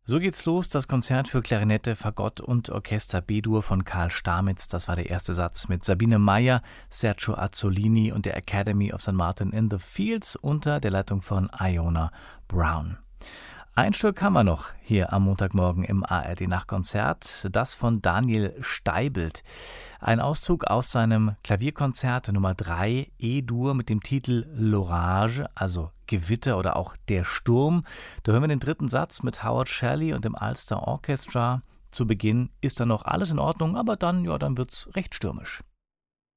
So geht's los, das Konzert für Klarinette, Fagott und Orchester B-Dur von Karl Stamitz. Das war der erste Satz mit Sabine Meyer, Sergio Azzolini und der Academy of St. Martin in the Fields unter der Leitung von Iona Brown. Ein Stück haben wir noch hier am Montagmorgen im ARD-Nachtkonzert, das von Daniel Steibelt. Ein Auszug aus seinem Klavierkonzert Nummer 3 E-Dur mit dem Titel L'Orage, also Gewitter oder auch Der Sturm. Da hören wir den dritten Satz mit Howard Shelley und dem Ulster Orchestra. Zu Beginn ist dann noch alles in Ordnung, aber dann wird's recht stürmisch.